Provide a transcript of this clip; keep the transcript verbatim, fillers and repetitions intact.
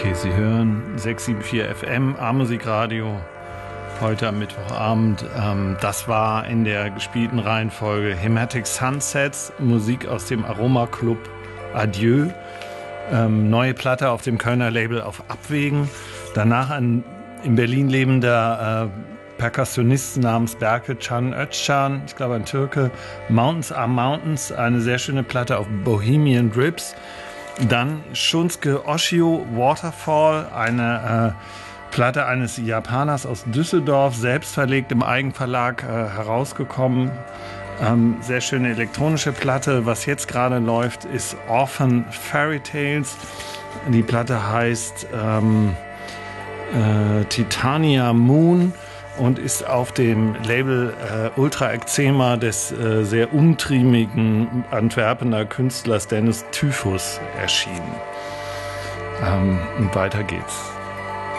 Okay, Sie hören sechs sieben vier F M, A-Musikradio, heute am Mittwochabend. Ähm, das war in der gespielten Reihenfolge Hematic Sunsets, Musik aus dem Aroma Club Adieu, ähm, neue Platte auf dem Kölner Label Auf Abwägen. Danach ein in Berlin lebender äh, Perkussionist namens Berke Can Özcan, ich glaube ein Türke, Mountains are Mountains, eine sehr schöne Platte auf Bohemian Drips. Dann Shunsuke Oshio, Waterfall, eine äh, Platte eines Japaners aus Düsseldorf, selbst verlegt im Eigenverlag äh, herausgekommen. Ähm, sehr schöne elektronische Platte. Was jetzt gerade läuft, ist Orphan Fairy Tales. Die Platte heißt ähm, äh, Titania Moon und ist auf dem Label äh, Ultra Eczema des äh, sehr umtriebigen Antwerpener Künstlers Dennis Typhus erschienen. Ähm, und weiter geht's.